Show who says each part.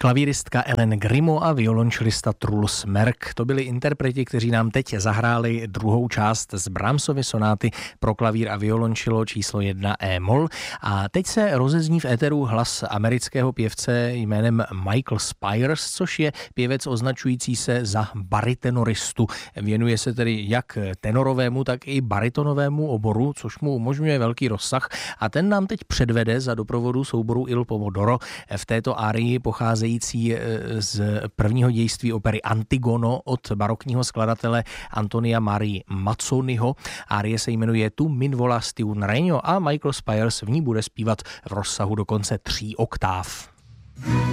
Speaker 1: Klavíristka Ellen Grimo a violončelista Truls Merk. To byli interpreti, kteří nám teď zahráli druhou část z Brahmsovy sonáty pro klavír a violončelo číslo 1 e-moll. A teď se rozezní v éteru hlas amerického pěvce jménem Michael Spyres, což je pěvec označující se za baritonoristu. Věnuje se tedy jak tenorovému, tak i baritonovému oboru, což mu umožňuje velký rozsah. A ten nám teď předvede za doprovodu souboru Il Pomodoro v této árii pocházející z prvního dějství opery Antigono od barokního skladatele Antonia Marii Mazzoniho. Árie se jmenuje Tu min volasti un regno a Michael Spyres v ní bude zpívat v rozsahu dokonce 3 oktáv.